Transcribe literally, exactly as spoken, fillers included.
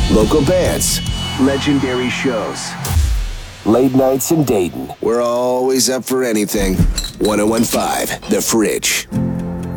Local bands. Legendary shows. Late nights in Dayton. We're always up for anything. ten fifteen, The Fridge.